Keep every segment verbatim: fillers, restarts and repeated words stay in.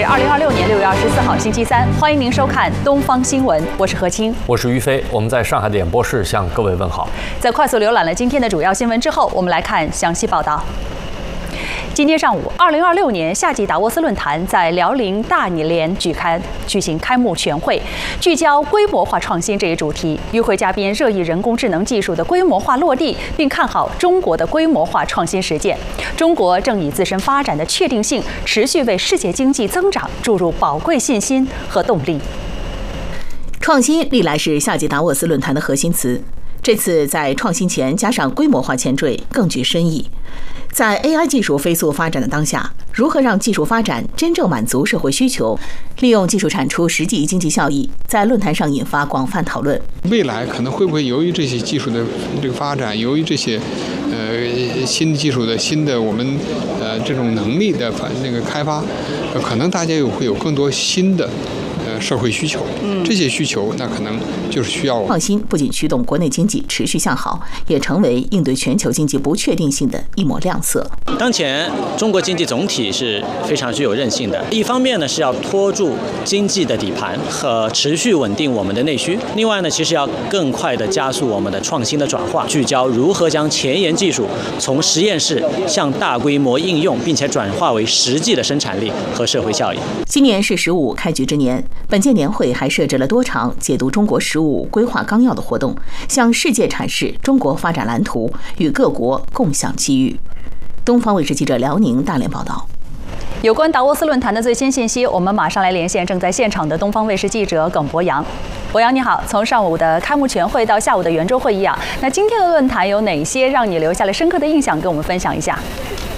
二零二六年六月二十四号星期三，欢迎您收看《东方新闻》，我是何清， 我是于飞，我们在上海的演播室向各位问好。 在快速浏览了今天的主要新闻之后，我们来看详细报道。今天上午，二零二六年夏季达沃斯论坛在辽宁大连举开举行开幕全会，聚焦规模化创新这一主题。与会嘉宾热议人工智能技术的规模化落地，并看好中国的规模化创新实践。中国正以自身发展的确定性，持续为世界经济增长注入宝贵信心和动力。 创新历来是夏季达沃斯论坛的核心词，这次在创新前加上规模化前缀，更具深意。在 A I 技术飞速发展的当下，如何让技术发展真正满足社会需求，利用技术产出实际经济效益，在论坛上引发广泛讨论。 未来可能会不会由于这些技术的这个发展，由于这些呃新技术的新的我们呃这种能力的那个开发，呃、可能大家有会有更多新的呃社会需求，嗯，这些需求那可能就是需要创新，不仅驱动国内经济持续向好，也成为应对全球经济不确定性的一抹亮色。 当前中国经济总体是非常具有韧性的，一方面呢是要拖住经济的底盘和持续稳定我们的内需，另外呢其实要更快的加速我们的创新的转化，聚焦如何将前沿技术从实验室向大规模应用，并且转化为实际的生产力和社会效益。 今年是“十五”开局之年，本届年会还设置了多场解读中国“十五”规划纲要的活动，向世界阐释中国发展蓝图，与各国共享机遇。东方卫视记者辽宁大连报道。 有关达沃斯论坛的最新信息，我们马上来连线正在现场的东方卫视记者耿博洋。博洋你好，从上午的开幕全会到下午的圆桌会议啊，那今天的论坛有哪些让你留下了深刻的印象？跟我们分享一下。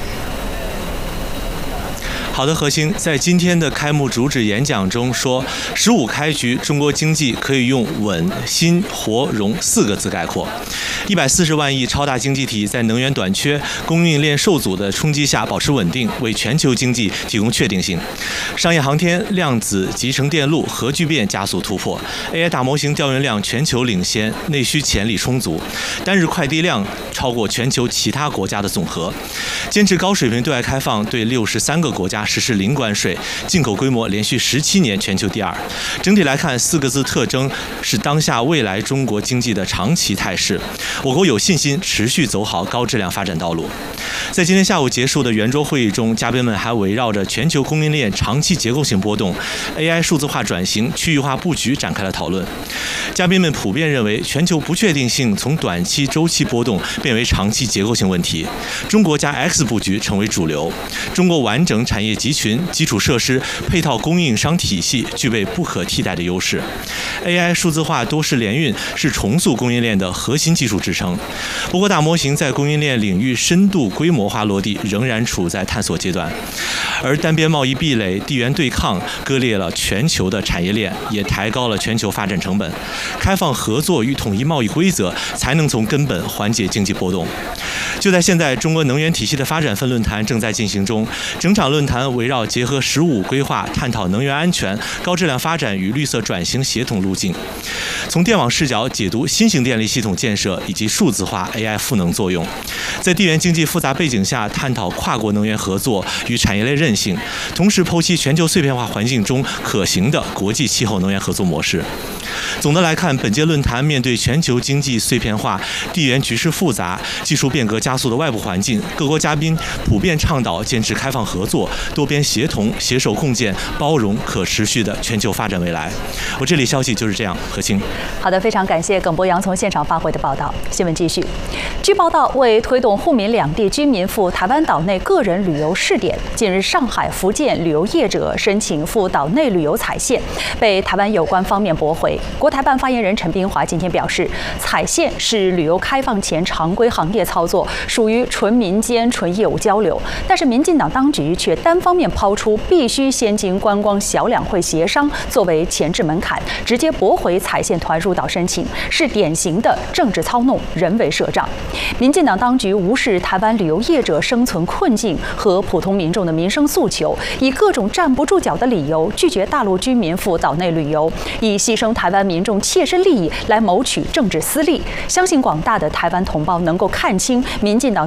好的，何星在今天的开幕主旨演讲中说，十五开局，中国经济可以用稳、新、活、融四个字概括。一百四十万亿超大经济体在能源短缺、供应链受阻的冲击下保持稳定，为全球经济提供确定性。商业航天、量子、集成电路、核聚变加速突破 ，A I 大模型调用量全球领先，内需潜力充足，单日快递量超过全球其他国家的总和。坚持高水平对外开放，对六十三个国家实施零关税，进口规模连续十七年全球第二。整体来看，四个字特征是当下未来中国经济的长期态势。我国有信心持续走好高质量发展道路。在今天下午结束的圆桌会议中，嘉宾们还围绕着全球供应链长期结构性波动、A I 数字化转型、区域化布局展开了讨论。嘉宾们普遍认为，全球不确定性从短期周期波动变为长期结构性问题，中国加 X 布局成为主流。中国完整产业集群、基础设施、配套供应商体系具备不可替代的优势。A I 数字化多式联运是重塑供应链的核心技术支撑。不过，大模型在供应链领域深度规模化落地仍然处在探索阶段，而单边贸易壁垒、地缘对抗割裂了全球的产业链，也抬高了全球发展成本。开放合作与统一贸易规则，才能从根本缓解经济波动。就在现在，中国能源体系的发展分论坛正在进行中，整场论坛围绕结合“十五”规划，探讨能源安全、高质量发展与绿色转型协同路径，从电网视角解读新型电力系统建设以及数字化 A I 赋能作用，在地缘经济复杂背景下探讨跨国能源合作与产业链韧性，同时剖析全球碎片化环境中可行的国际气候能源合作模式。总的来看，本届论坛面对全球经济碎片化、地缘局势复杂、技术变革加速的外部环境，各国嘉宾普遍倡导坚持开放合作、多边协同、携手共建包容可持续的全球发展未来。我这里消息就是这样，何清。 好的，非常感谢耿博洋从现场发回的报道。新闻继续。据报道，为推动沪闽两地居民赴台湾岛内个人旅游试点，近日上海、福建旅游业者申请赴岛内旅游踩线，被台湾有关方面驳回。国台办发言人陈斌华今天表示，踩线是旅游开放前常规行业操作，属于纯民间、纯业务交流。但是民进党当局却单方面抛出必须先经观光小两会协商作为前置门槛，直接驳回踩线团入岛申请，是典型的政治操弄、人为设账。民进党当局无视台湾旅游业者生存困境和普通民众的民生诉求，以各种站不住脚的理由拒绝大陆居民赴岛内旅游，以牺牲台湾民众切身利益来谋取政治私利。相信广大的台湾同胞能够看清民进党